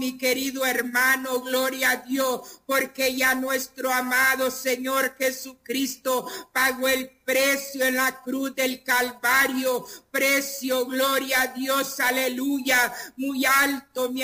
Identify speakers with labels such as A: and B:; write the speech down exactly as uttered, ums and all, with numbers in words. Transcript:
A: mi querido hermano, gloria a Dios, porque ya nuestro amado Señor Jesucristo pagó el precio en la cruz del Calvario, precio, gloria a Dios, aleluya, muy alto, mi